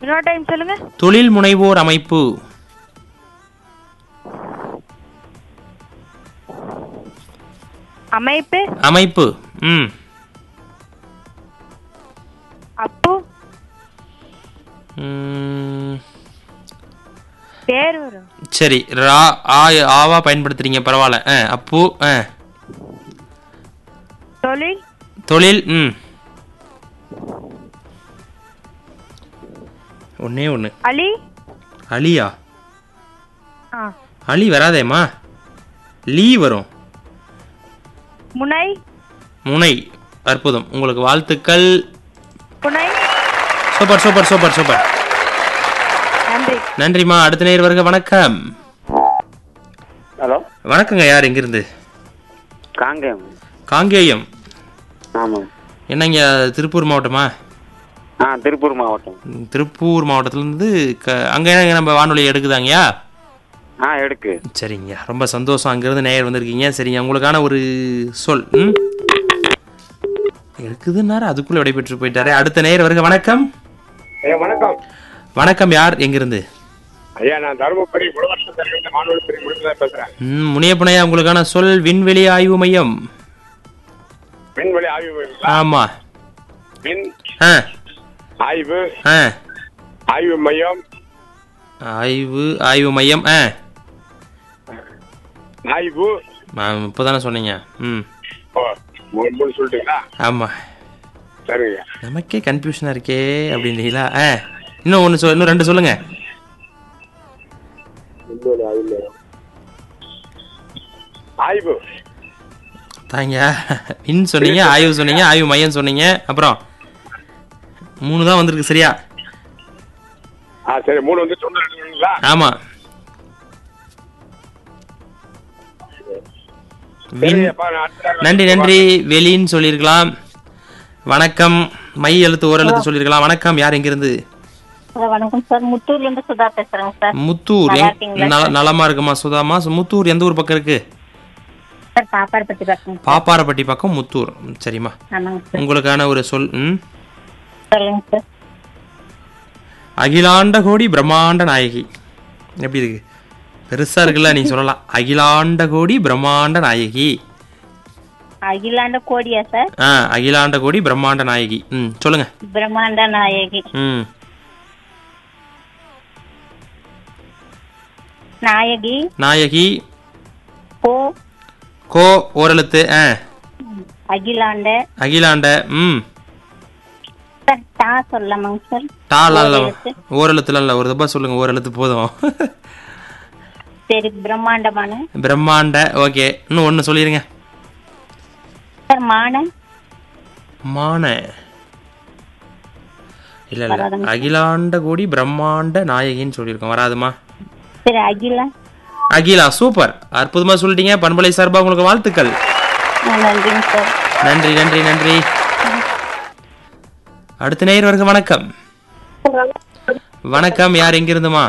இன்னொரு டைம் சொல்லுங்க. தொழில் முனைவோர் அமைப்பு. அமைப்பு. அமைப்பு. அப்பு. பேர் வரும். சரி, ஆவா பயன்படுத்துறீங்க, பரவாயில்ல. அப்பு. தொழில். தொழில். ஒன்னே ஒண்ணு. அலி. அலியா? அலி வராதேம்மா, லீ வரும். முனை. முனை. அற்புதம், உங்களுக்கு வாழ்த்துக்கள். புனை. Super super super super. நன்றி. நன்றிம்மா. அடுத்த நேர் வருக. வணக்கம். ஹலோ, வணக்கங்க. யார் எங்கிருந்து? காங்கேயம். காங்கேயம். ஆமாம். என்னங்க, திருப்பூர் மாவட்டமா? திருப்பூர் மாவட்டம். திருப்பூர் மாவட்டத்திலேருந்து அங்கே நம்ம வானொலி எடுக்குதாங்கய்யா? எடுக்கு. சரிங்க, ரொம்ப சந்தோஷம். அங்கேருந்து நேயர் வந்திருக்கீங்க. சரிங்க, உங்களுக்கான ஒரு சொல். எடுக்குதுன்னாரு, அதுக்குள்ளே விடைபெற்று போயிட்டாரு. அடுத்த நேயர் வருக. வணக்கம். வணக்கம். வணக்கம். யார் எங்கிருந்து? ஐயா, நான் தருமபுரி வானொலி பேசுறேன். முனியப்பனையா, உங்களுக்கான சொல் விண்வெளி ஆய்வு மையம். விண்வெளி ஆய்வு மையம். ஆமா. விண் ஆய்வு. ஆய்வு மையம். ஆய்வு மையம். ஆய்வு. இப்பதானே சொன்னீங்க. சொல்லிட்டீங்களா? ஆமா. சரிங்க. நமக்கே கன்ஃபியூஷனா இருக்கே அப்படின்றீங்களா? இன்னும் ரெண்டு சொல்லுங்க. ஆய்வு தாங்க. வின் சொன்னீங்க, ஆய்வு சொன்னீங்க, ஆய்வு மையம் சொன்னீங்க, அப்புறம் 3 தான் வந்திருக்கு. சரியா? சரி, 3 வந்து சொன்னீங்களா? ஆமா. நன்றி நன்றி. வெளின்னு சொல்லியிருக்கலாம். வணக்கம். மை எழுத்து ஓர் எழுத்து சொல்லியிருக்கலாம். வணக்கம். யார் எங்கிருந்து? வணக்கம் சார், முத்தூர்ல இருந்து சுதா பேசுறேங்க சார். முத்தூர். நலமா இருக்குமா சுதாமா? முத்தூர் எந்த ஊர் பக்கம் இருக்கு? சார், பாப்பாரப்பட்டி பக்கம். பாப்பாரப்பட்டி பக்கம் முத்தூர். சரிம்மா, உங்களுக்கான ஒரு சொல். சொல்லுங்க சார். அகிலாண்ட கோடி பிரம்மாண்ட நாயகி. எப்படி இருக்கு? பெருசா இருக்குல்ல, நீ சொல்லலாம். அகிலாண்ட கோடி பிரம்மாண்ட நாயகி. அகிலாண்ட கோடியா சார்? அகிலாண்ட கோடி பிரம்மாண்ட நாயகி. சொல்லுங்க. பிரம்மாண்ட நாயகி. நாயகி. நாயகி. கோ ஓரெழுத்து. அகிலாண்ட. அகிலாண்ட. சார், டா சொல்லலாமாங்க சார்? டால ஓரெழுத்துல இல்ல, ஒரு தப்பா சொல்லுங்க. ஓரெழுத்து போதும். சரி, பிரம்மாண்டமான. பிரம்மாண்ட. ஓகே, இன்னும் ஒண்ணு சொல்லிருங்க சார். மான. மான இல்ல இல்ல, அகிலாண்ட கோடி பிரம்மாண்ட நாயகின்னு சொல்லியிருக்கோம். வராதுமா? சரி, அகிலா. அகிலா. சூப்பர், அற்புதமா சொல்லிட்டீங்க. பண்பலை சார்பா உங்களுக்கு வாழ்த்துக்கள். நன்றிங்க சார். நன்றி நன்றி நன்றி. அடுத்த நேயர் வருக. வணக்கம். வணக்கம். யார் எங்கிருந்துமா?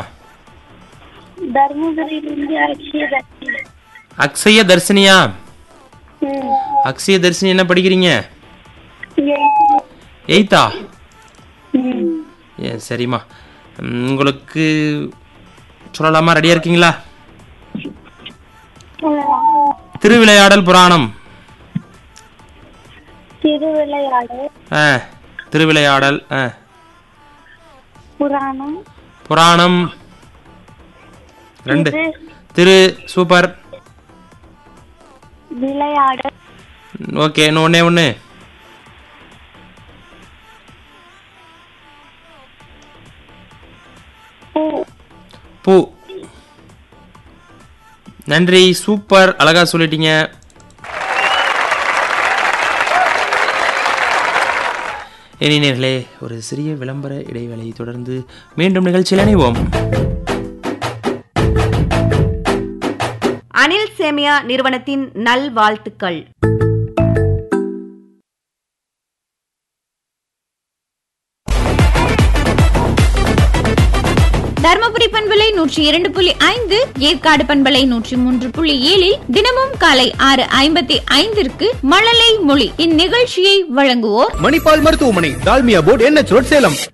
அக்ஷய தர்ஷினியா? அக்ஷய தர்ஷினி என்ன படிக்கிறீங்க? 8ஆ? சரிம்மா, உங்களுக்கு சொல்லலாமா? ரெடியா இருக்கீங்களா? திருவிளையாடல் புராணம். திருவிளையாடல். புராணம். 2 திரு. சூப்பர். விளையாடல். ஓகே, இன்னும் ஒண்ணு. பூ. நன்றி, சூப்பர், அழகா சொல்லிட்டீங்க. இனியர்களே, ஒரு சிறிய விளம்பர இடைவேளை தொடர்ந்து மீண்டும் நிகழ்ச்சியில் இணைவோம். அனில் சேமியா நிறுவனத்தின் நல்வாழ்த்துக்கள். தர்மபுரி பண்பலை 102.5, ஏற்காடு பண்பலை 103.7 தினமும் காலை 6:55 மழலை மொழி. இந்நிகழ்ச்சியை வழங்குவோர் மணிப்பால் மருத்துவமனை, Dalmia board, NH road, Salem.